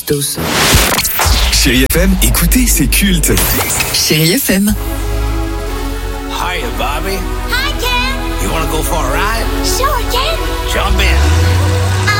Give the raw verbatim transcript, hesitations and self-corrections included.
Dos. Chérie F M, écoutez, c'est culte. Chérie F M. Hiya, Bobby. Hi, Ken. You want to go for a